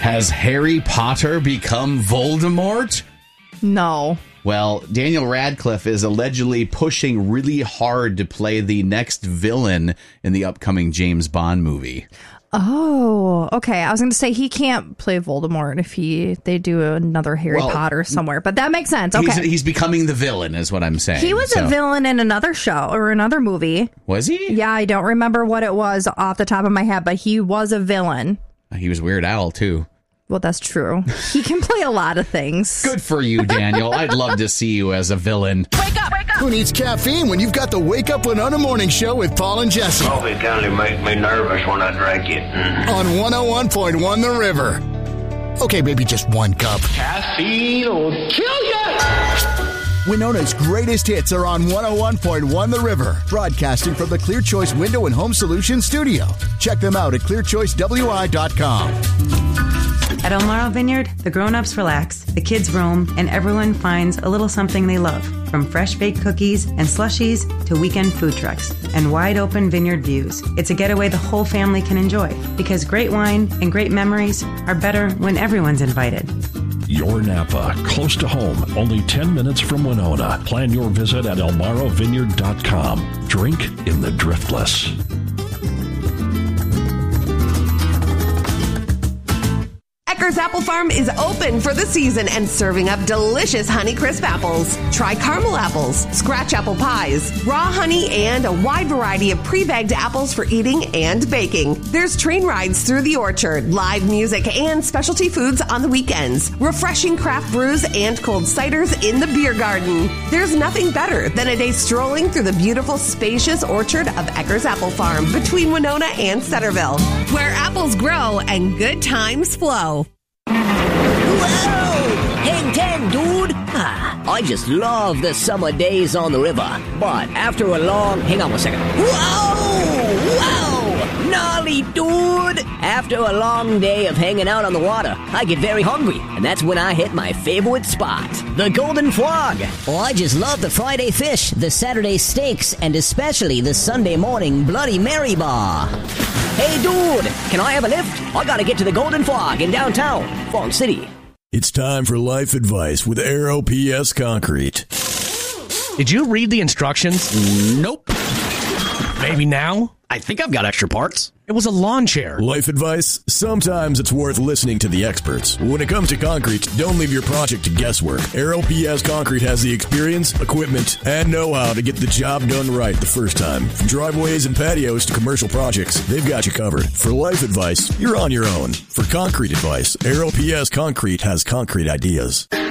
Has Harry Potter become Voldemort? No. Well, Daniel Radcliffe is allegedly pushing really hard to play the next villain in the upcoming James Bond movie. Oh, okay. I was going to say he can't play Voldemort if they do another Harry Potter somewhere, but that makes sense. Okay. He's becoming the villain is what I'm saying. He was a villain in another show or another movie. Was he? Yeah, I don't remember what it was off the top of my head, but he was a villain. He was Weird Al, too. Well, that's true. He can play a lot of things. Good for you, Daniel. I'd love to see you as a villain. Wake up! Wake up! Who needs caffeine when you've got the Wake Up Winona Morning Show with Paul and Jesse? Coffee kind of make me nervous when I drink it. On 101.1 The River. Okay, maybe just one cup. Caffeine will kill you! Winona's greatest hits are on 101.1 The River, broadcasting from the Clear Choice Window and Home Solutions studio. Check them out at clearchoicewi.com. At Elmaro Vineyard, the grown-ups relax, the kids roam, and everyone finds a little something they love, from fresh-baked cookies and slushies to weekend food trucks and wide-open vineyard views. It's a getaway the whole family can enjoy, because great wine and great memories are better when everyone's invited. Your Napa, close to home, only 10 minutes from Winona. Plan your visit at elmarovineyard.com. Drink in the driftless. Eckers Apple Farm is open for the season and serving up delicious Honeycrisp apples. Try caramel apples, scratch apple pies, raw honey, and a wide variety of pre-bagged apples for eating and baking. There's train rides through the orchard, live music, and specialty foods on the weekends. Refreshing craft brews and cold ciders in the beer garden. There's nothing better than a day strolling through the beautiful, spacious orchard of Eckers Apple Farm between Winona and Centerville, where apples grow and good times flow. Whoa! Hang 10, dude! I just love the summer days on the river. But after a long... Hang on one second. Whoa! Whoa! Gnarly, dude! After a long day of hanging out on the water, I get very hungry. And that's when I hit my favorite spot, the Golden Frog. Oh, I just love the Friday fish, the Saturday steaks, and especially the Sunday morning Bloody Mary bar. Hey, dude! Can I have a lift? I gotta get to the Golden Frog in downtown, Fawn City. It's time for life advice with Aero PS Concrete. Did you read the instructions? Nope. Maybe now? I think I've got extra parts. It was a lawn chair. Life advice? Sometimes it's worth listening to the experts. When it comes to concrete, don't leave your project to guesswork. Aero PS Concrete has the experience, equipment, and know-how to get the job done right the first time. From driveways and patios to commercial projects, they've got you covered. For life advice, you're on your own. For concrete advice, Aero PS Concrete has concrete ideas.